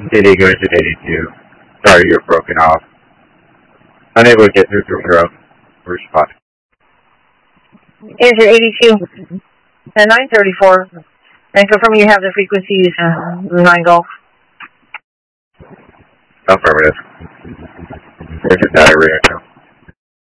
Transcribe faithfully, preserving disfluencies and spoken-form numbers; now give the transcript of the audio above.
City going to eighty-two. Sorry, you're broken off. Unable to get through through throat. Respond. Answer eighty-two and nine thirty-four. And confirm you have the frequencies uh, nine Golf. Affirmative. There's a data reader.